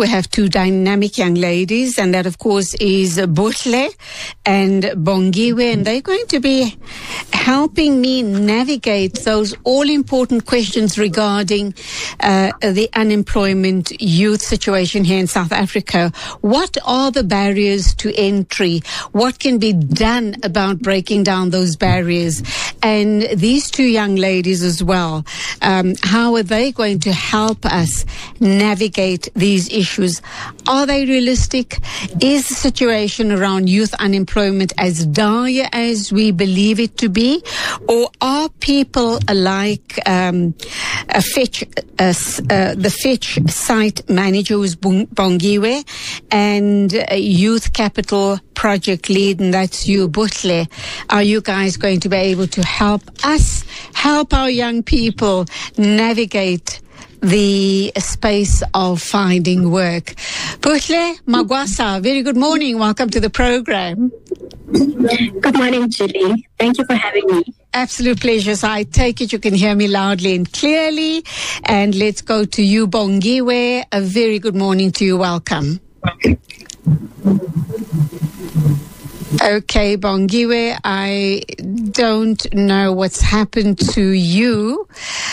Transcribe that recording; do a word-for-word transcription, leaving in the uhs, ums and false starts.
we have two dynamic young ladies, and that, of course, is Buhle and Bongiwe, and they're going to be helping me navigate those all-important questions regarding uh, the unemployment youth situation here in South Africa. What are the barriers to entry? What can be done about breaking down those barriers? And these two young ladies as well, um, how are they going to help us navigate these issues? Are they realistic? Is the situation around youth unemployment as dire as we believe it to be? Or are people like um, a Fetch, uh, uh, the Fetch site manager, who's Bongiwe, and a Youth Capital project lead, and that's you, Buhle. Are you guys going to be able to help us, help our young people navigate the space of finding work? Buhle Magwasa, very good morning. Welcome to the program. Good morning, Julie. Thank you for having me. Absolute pleasure. So I take it you can hear me loudly and clearly. And let's go to you, Bongiwe. A very good morning to you. Welcome. Okay, Bongiwe, I don't know what's happened to you.